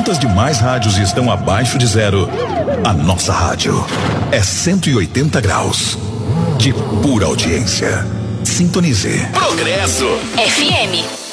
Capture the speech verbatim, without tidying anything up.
Enquanto as demais rádios estão abaixo de zero, a nossa rádio é cento e oitenta graus de pura audiência. Sintonize. Progresso F M.